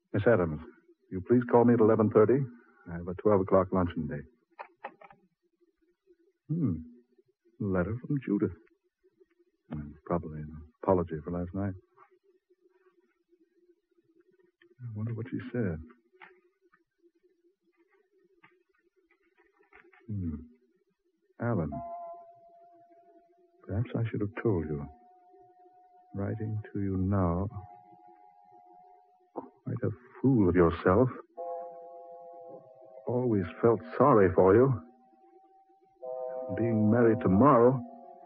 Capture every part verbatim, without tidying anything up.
Miss Adams, you please call me at eleven thirty. I have a twelve o'clock luncheon date. Hmm. Letter from Judith. Hmm, probably an apology for last night. I wonder what she said. Hmm. Alan. Perhaps I should have told you. Writing to you now. Quite a fool of yourself. Always felt sorry for you. Being married tomorrow,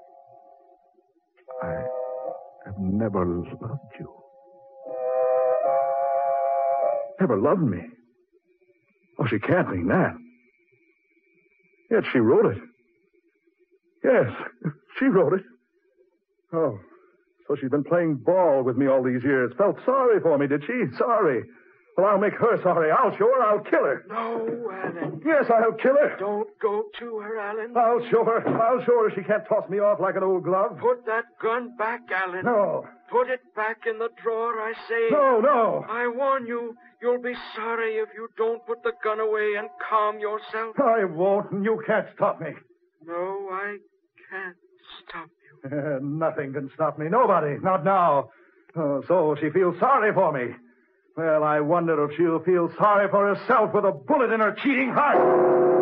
I have never loved you. Never loved me. Oh, she can't mean that. Yet she wrote it. Yes, she wrote it. Oh, so she's been playing ball with me all these years. Felt sorry for me, did she? Sorry. Well, I'll make her sorry. I'll show her. I'll kill her. No, Alan. Yes, I'll kill her. Don't go to her, Alan. I'll show her. I'll show her she can't toss me off like an old glove. Put that gun back, Alan. No. Put it back in the drawer, I say. No, no. I warn you, you'll be sorry if you don't put the gun away and calm yourself. I won't, and you can't stop me. No, I can't stop you. Uh, nothing can stop me. Nobody. Not now. Oh, so she feels sorry for me. Well, I wonder if she'll feel sorry for herself with a bullet in her cheating heart.